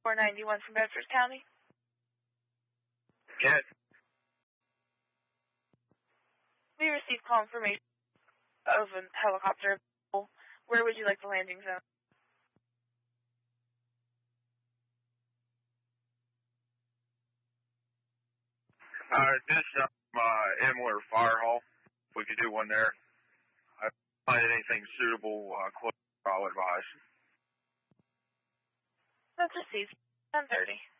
491 from Bedford County. Yes. We received confirmation of a helicopter. Where would you like the landing zone? Just Emler Fire Hall. If we could do one there. I find anything suitable close, I'll advise. That's received. 10:30.